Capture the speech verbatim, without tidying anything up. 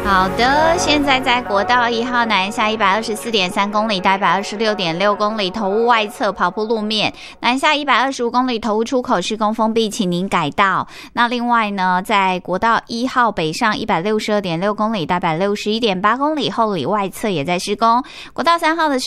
好的，现在在国道一号南下一百二十四点三公里到一百二十六点六公里，头屋外侧跑铺路面，南下一百二十五公里，头屋出口施工封闭，请您改道。那另外呢，在国道一号北上一百六十二点六公里到一百六十一点八公里，后里外侧也在施工。国道三号的施